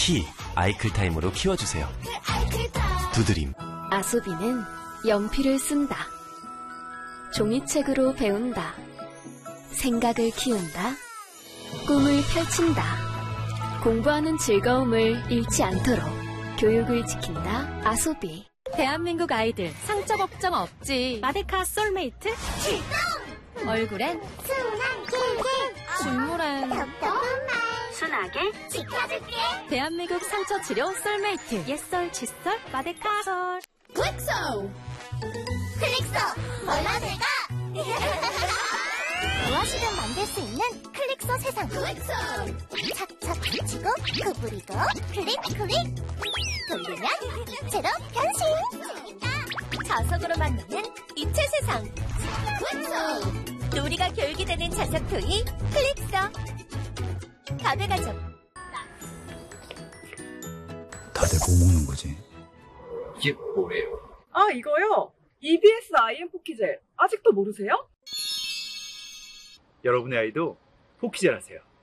키 아이클타임으로 키워주세요. 두드림. 아소비는 연필을 쓴다. 종이책으로 배운다. 생각을 키운다. 꿈을 펼친다. 공부하는 즐거움을 잃지 않도록 교육을 지킨다. 아소비. 대한민국 아이들 상처 걱정 없지. 마데카 솔메이트 출동! 얼굴엔 순한 꿀꿀 줄무엔 답답한 말 순하게 지켜줄게. 대한민국 상처 치료 솔메이트. 옛설 칫솔 마데카 솔. 클릭소 몰라 내가 무엇이든 만들 수 있는 클릭소 세상. 착착 붙이고 구부리고 클릭 돌리면 입체로 변신. 자석으로 만드는 입체 세상. 놀이가 교육이 되는 자석 토이 클릭소. 다들 가족. 다들 뭐 먹는 거지? 이게 뭐예요? 아, 이거요? EBS IM 포키젤. 아직도 모르세요? 여러분의 아이도 포키젤 하세요.